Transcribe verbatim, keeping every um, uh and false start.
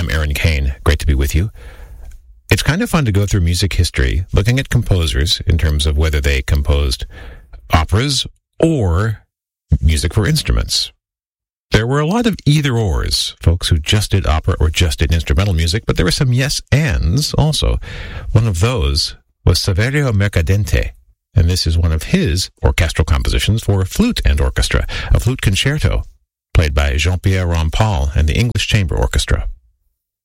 I'm Aaron Kane. Great to be with you. It's kind of fun to go through music history, looking at composers in terms of whether they composed operas or music for instruments. There were a lot of either-ors, folks who just did opera or just did instrumental music, but there were some yes-ands also. One of those was Saverio Mercadante, and this is one of his orchestral compositions for flute and orchestra, a flute concerto played by Jean-Pierre Rampal and the English Chamber Orchestra.